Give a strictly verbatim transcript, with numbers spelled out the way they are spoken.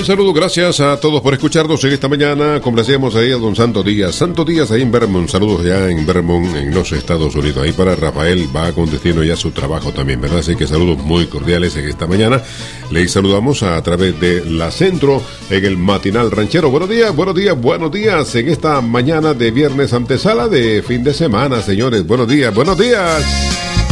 Un saludo, gracias a todos por escucharnos en esta mañana. Complacemos ahí a don Santo Díaz. Santo Díaz ahí en Vermont. Saludos ya en Vermont, en los Estados Unidos. Ahí para Rafael, va con destino ya su trabajo también, ¿verdad? Así que saludos muy cordiales en esta mañana. Les saludamos a través de la Centro en el Matinal Ranchero. Buenos días, buenos días, buenos días en esta mañana de viernes antesala de fin de semana, señores. Buenos días, buenos días.